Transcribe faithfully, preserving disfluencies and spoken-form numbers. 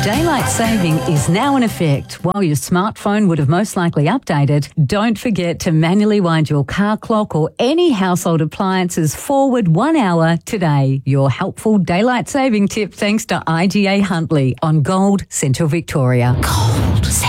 Daylight saving is now in effect. While your smartphone would have most likely updated, don't forget to manually wind your car clock or any household appliances forward one hour today. Your helpful daylight saving tip thanks to I G A Huntley on Gold Central Victoria. Gold Central.